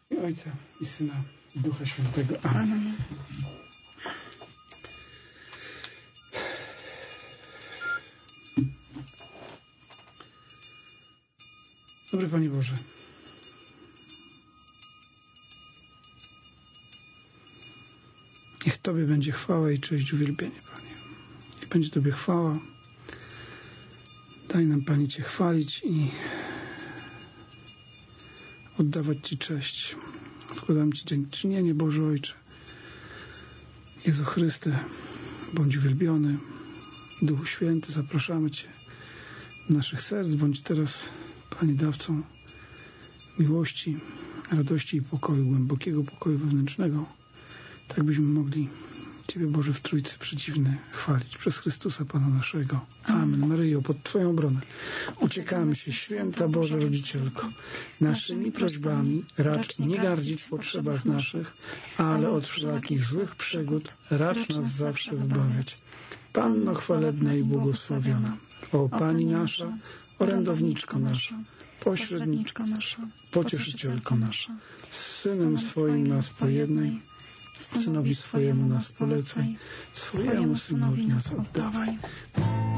I Ojca, i Syna, i Ducha Świętego. Amen. Amen. Dobry Panie Boże, niech Tobie będzie chwała i cześć, uwielbienie, Panie. Niech będzie Tobie chwała. Daj nam, Panie, Cię chwalić i oddawać Ci cześć. Składam Ci dziękczynienie, Boże Ojcze. Jezu Chryste, bądź uwielbiony. Duchu Święty, zapraszamy Cię do naszych serc. Bądź teraz, Panie, dawcą miłości, radości i pokoju, głębokiego pokoju wewnętrznego, tak byśmy mogli Ciebie, Boże, w Trójcy Przeciwnej chwalić. Przez Chrystusa Pana naszego. Amen. Maryjo, pod Twoją obronę uciekamy się, święta Boża Rodzicielko. Naszymi prośbami racz nie gardzić w potrzebach naszych, ale od wszelakich złych przygód racz nas zawsze wybawiać. Panno chwalebna i błogosławiona, o Pani nasza, orędowniczko nasza, pośredniczko nasza, pocieszycielko nasza, z Synem swoim nas pojednaj, Synowi swojemu nas polecaj, swojemu Synowi nas oddawaj.